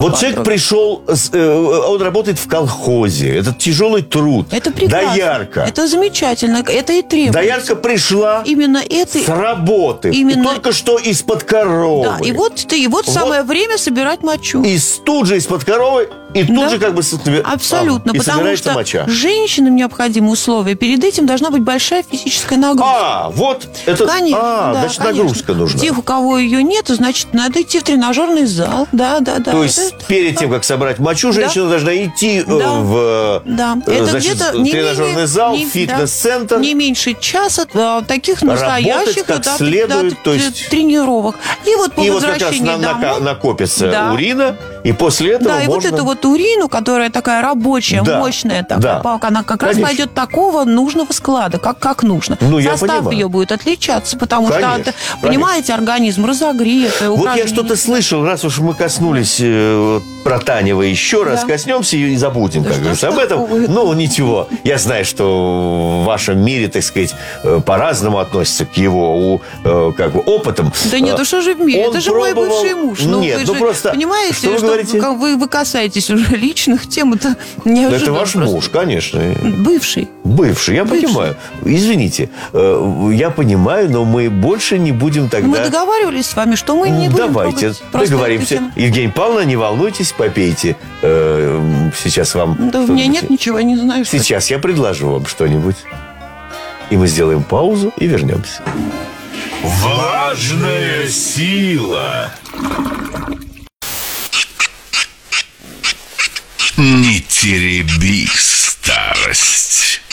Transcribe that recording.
Вот человек пришел, он работает в колхозе. Это тяжелый труд. Это прекрасно. Доярка. Это замечательно. Это и требуется. Доярка пришла именно это... с работы. Именно... Только что из-под коровы. Да, и вот самое время собирать мочу. И тут же из-под коровы, и тут же как бы... Абсолютно, и потому что моча. женщинам необходимы условия. Перед этим должна быть большая физическая нагрузка. Вот это... Конечно, да, значит, конечно. нагрузка нужна. Тех, у кого ее нет, значит, надо идти в тренажерный зал. Да. То есть перед тем, как собрать мочу, женщина должна идти в значит, тренажерный зал, фитнес-центр. Не меньше часа таких настоящих как следует, то есть... тренировок. И вот по вот возвращении как раз домой... накопится урина, и после этого можно... вот эту вот урину, которая такая рабочая, мощная, такая, она как раз пойдет такого нужного склада, как нужно. Состав ее будет отличаться, потому что, понимаете, организм разогреет. Вот я что-то слышал, раз уж мы коснулись про Танева, еще раз коснемся и забудем, как говорится, об этом. Ну, ничего. Я знаю, что в вашем мире, так сказать, по-разному относятся к его опытам. Да нет, что же в мире? Это же мой бывший муж. Нет, вы же просто... понимаете, что вы говорите? Вы касаетесь уже личных тем, это неожиданно. Это ваш муж, конечно. Бывший, я понимаю. Извините, я понимаю, но мы больше не будем тогда... Мы договаривались с вами, что мы не будем... Давайте, договоримся. Евгения Павловна, не волнуйтесь, попейте. Сейчас вам... Да у меня нет ничего, я не знаю, что... Сейчас я предложу вам что-нибудь. И мы сделаем паузу и вернемся. Важная сила. Не тереби старость.